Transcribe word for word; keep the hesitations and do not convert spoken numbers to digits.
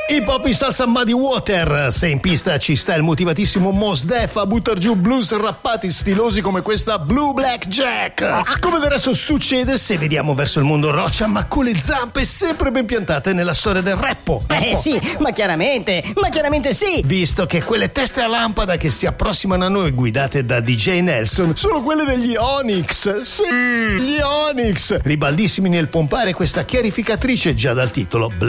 Hip hop in salsa Muddy Water. Se in pista ci sta il motivatissimo Mos Def a buttar giù blues rappati stilosi come questa Blue Black Jack. Come del resto succede se vediamo verso il mondo roccia, ma con le zampe sempre ben piantate nella storia del rappo. Eh sì, ma chiaramente, ma chiaramente sì. Visto che quelle teste a lampada che si approssimano a noi guidate da D J Nelson sono quelle degli Onyx. Sì, gli Onyx, ribaldissimi nel pompare questa chiarificatrice già dal titolo Black